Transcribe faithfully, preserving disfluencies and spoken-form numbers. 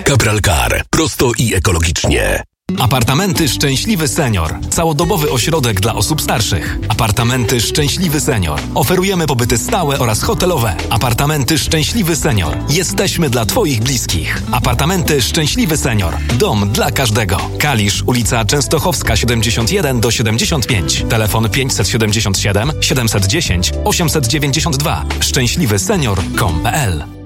Kapral Car. Prosto i ekologicznie. Apartamenty Szczęśliwy Senior. Całodobowy ośrodek dla osób starszych. Apartamenty Szczęśliwy Senior. Oferujemy pobyty stałe oraz hotelowe. Apartamenty Szczęśliwy Senior. Jesteśmy dla Twoich bliskich. Apartamenty Szczęśliwy Senior. Dom dla każdego. Kalisz, ulica Częstochowska siedemdziesiąt jeden do siedemdziesiąt pięć. Telefon pięćset siedemdziesiąt siedem siedemset dziesięć osiemset dziewięćdziesiąt dwa. szczęśliwy senior kropka com kropka pe el.